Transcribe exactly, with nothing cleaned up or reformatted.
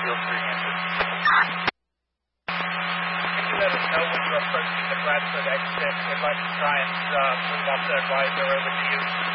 Field three answer. Can you let us know when you're approaching the Bradford exit? We'd like to try and uh, move off that riser over to you.